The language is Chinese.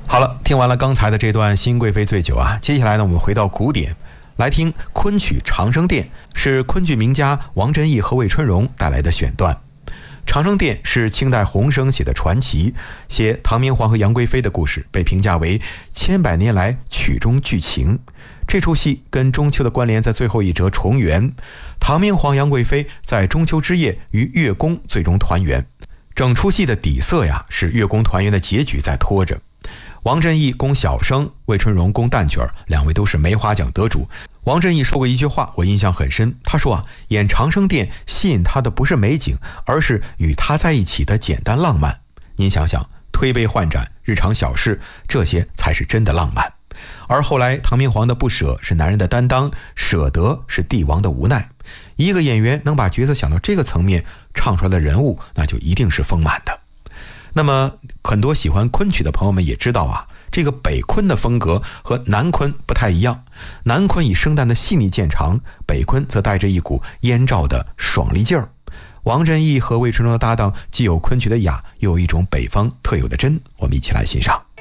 好了，听完了刚才的这段新贵妃醉酒啊，接下来呢，我们回到古典，来听昆曲《长生殿》，是昆剧名家王振义和魏春荣带来的选段。《长生殿》是清代洪升写的传奇，写唐明皇和杨贵妃的故事，被评价为千百年来曲中剧情。这出戏跟中秋的关联在最后一折重圆，唐明皇、杨贵妃在中秋之夜与月宫最终团圆。整出戏的底色呀，是月宫团圆的结局在拖着。王振义攻小生，魏春荣攻旦角，两位都是梅花奖得主。王振义说过一句话，我印象很深。他说演长生殿吸引他的不是美景，而是与他在一起的简单浪漫。您想想，推杯换盏，日常小事，这些才是真的浪漫。而后来唐明皇的不舍是男人的担当，舍得是帝王的无奈。一个演员能把角色想到这个层面，唱出来的人物那就一定是丰满的。那么很多喜欢昆曲的朋友们也知道啊，这个北昆的风格和南昆不太一样。南昆以生旦的细腻见长，北昆则带着一股燕赵的爽利劲儿。王振义和魏春荣的搭档既有昆曲的雅，又有一种北方特有的真，我们一起来欣赏。